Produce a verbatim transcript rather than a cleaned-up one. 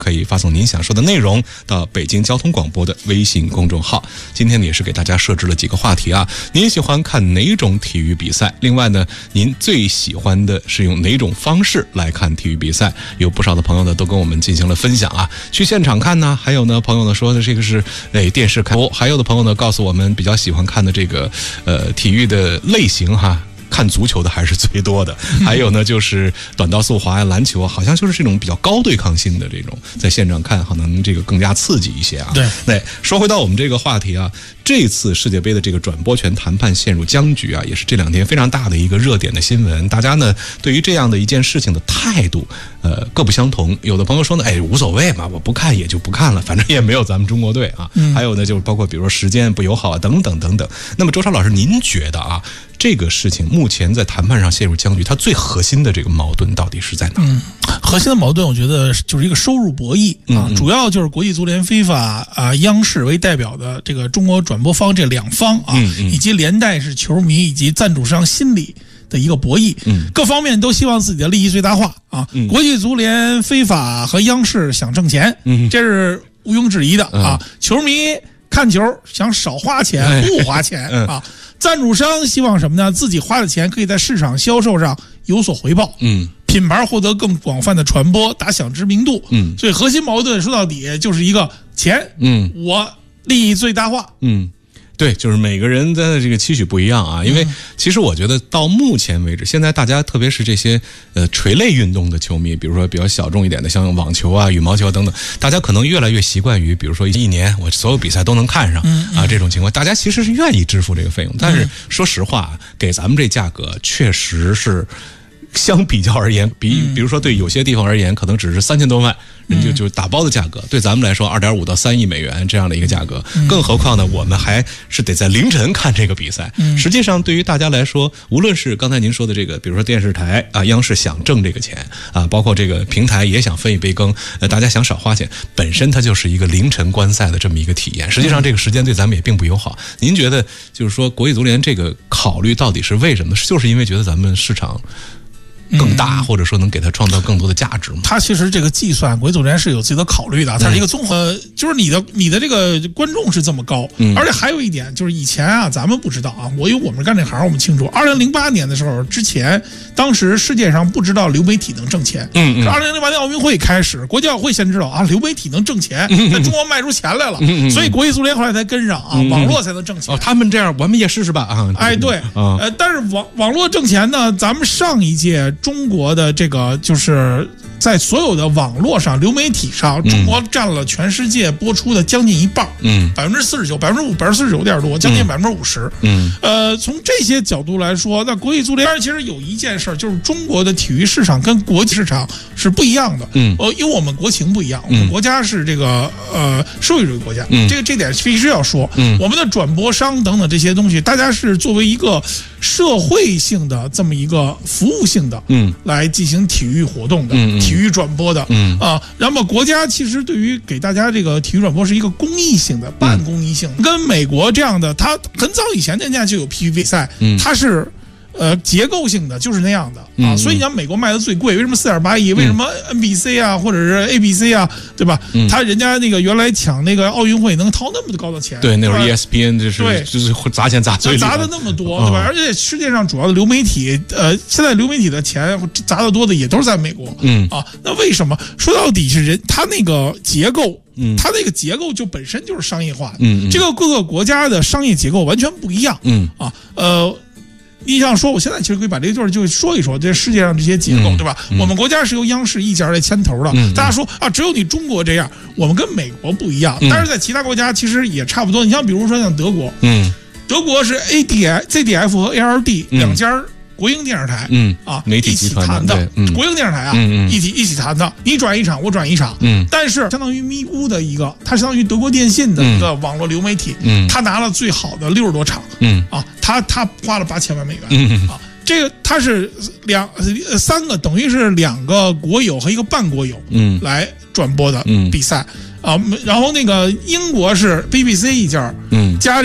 可以发送您想说的内容到北京交通广播的微信公众号。今天呢也是给大家设置了几个话题啊，您喜欢看哪种体育比赛？另外呢，您最喜欢的是用哪种方式来看体育比赛？有不少的朋友呢都跟我们进行了分享啊，去现场看呢，还有呢朋友呢说的这个是哎电视看，还有的朋友呢告诉我们比较喜欢看的这个呃体育的类型哈。看足球的还是最多的，还有呢就是短道速滑呀、篮球啊，好像就是这种比较高对抗性的这种，在现场看可能这个更加刺激一些啊。 对， 对，说回到我们这个话题啊，这次世界杯的这个转播权谈判陷入僵局啊，也是这两天非常大的一个热点的新闻。大家呢对于这样的一件事情的态度，呃，各不相同。有的朋友说呢，哎，无所谓嘛，我不看也就不看了，反正也没有咱们中国队啊。嗯、还有呢，就是包括比如说时间不友好啊，等等等等。那么周超老师，您觉得啊？这个事情目前在谈判上陷入僵局，它最核心的这个矛盾到底是在哪？ 嗯，核心的矛盾我觉得就是一个收入博弈啊，嗯嗯主要就是国际足联、非法啊、央视为代表的这个中国转播方这两方啊，嗯嗯以及连带是球迷以及赞助商心理的一个博弈，嗯，各方面都希望自己的利益最大化啊。嗯、国际足联、非法和央视想挣钱，嗯，这是毋庸置疑的啊。嗯、球迷看球想少花钱，不花钱、嗯、啊。赞助商希望什么呢？自己花的钱可以在市场销售上有所回报，嗯，品牌获得更广泛的传播，打响知名度，嗯，所以核心矛盾说到底就是一个钱，嗯，我利益最大化，嗯。 对，就是每个人的这个期许不一样啊，因为其实我觉得到目前为止，现在大家特别是这些呃垂类运动的球迷，比如说比较小众一点的，像网球啊、羽毛球等等，大家可能越来越习惯于，比如说一年我所有比赛都能看上啊这种情况，大家其实是愿意支付这个费用，但是说实话，给咱们这价格确实是。相比较而言，比比如说对有些地方而言，可能只是三千多万，人就就打包的价格，对咱们来说二点五到三亿美元这样的一个价格，更何况呢，我们还是得在凌晨看这个比赛。实际上，对于大家来说，无论是刚才您说的这个，比如说电视台啊，央视想挣这个钱啊，包括这个平台也想分一杯羹，呃，大家想少花钱，本身它就是一个凌晨观赛的这么一个体验。实际上，这个时间对咱们也并不友好。您觉得，就是说国际足联这个考虑到底是为什么？就是因为觉得咱们市场更大，或者说能给它创造更多的价值吗？ 它其实这个计算，国际足联是有自己的考虑的，它是一个综合，就是你的你的这个观众是这么高，嗯、而且还有一点就是以前啊，咱们不知道啊，我因为我们干这行，我们清楚，二零零八年的时候之前，当时世界上不知道流媒体能挣钱，嗯嗯，二零零八年奥运会开始，国际奥会先知道啊，流媒体能挣钱，在中国卖出钱来了，嗯嗯所以国际足联后来才跟上啊，网络才能挣钱。 哦，他们这样，我们也试试吧啊！ 哎，对，啊、呃，但是网网络挣钱呢，咱们上一届。中国的这个就是在所有的网络上、流媒体上，中国占了全世界播出的将近一半，嗯，百分之四十九、百分之五、百分之四十九点多，将近百分之五十，嗯，呃，从这些角度来说，那国际足联其实有一件事，就是中国的体育市场跟国际市场是不一样的，嗯，呃，因为我们国情不一样，我们国家是这个呃社会主义国家，嗯，这个这点必须要说，嗯，我们的转播商等等这些东西，大家是作为一个社会性的这么一个服务性的，嗯。来进行体育活动的，嗯、体育转播的，嗯啊，那么国家其实对于给大家这个体育转播是一个公益性的、半公益性的，嗯、跟美国这样的，它很早以前人家就有 P V 比赛，嗯，它是呃结构性的，就是那样的啊，嗯、所以你看美国卖的最贵，为什么四点八亿？为什么 N B C 啊，或者是 A B C 啊，对吧？嗯、他人家那个原来抢那个奥运会能掏那么高的钱， 对，那会儿 E S P N 就是对，就是砸钱砸最砸的那么多，对吧？而且世界上主要的流媒体，呃，现在流媒体的钱砸的多的也都是在美国，嗯啊，那为什么？说到底是人他那个结构。嗯，它那个结构就本身就是商业化的，嗯，这个各个国家的商业结构完全不一样，嗯啊，呃，你想说，我现在其实可以把这个就是就说一说这世界上这些结构，嗯、对吧？嗯、我们国家是由央视一家来牵头的，嗯、大家说啊，只有你中国这样，我们跟美国不一样，嗯、但是在其他国家其实也差不多。你像比如说像德国，嗯，德国是 A D I、Z D F 和 A R D 两家。国营电视台，嗯啊， 媒体集团谈的，嗯、国营电视台啊，嗯嗯、一起一起谈的，你转一场，我转一场，嗯，但是相当于咪咕的一个，它相当于德国电信的一个网络流媒体，嗯，他拿了最好的六十多场，嗯啊，他他花了八千万美元，嗯啊，这个他是两三个，等于是两个国有和一个半国有，嗯，来转播的比赛，嗯、啊，然后那个英国是 B B C 一家，嗯，加。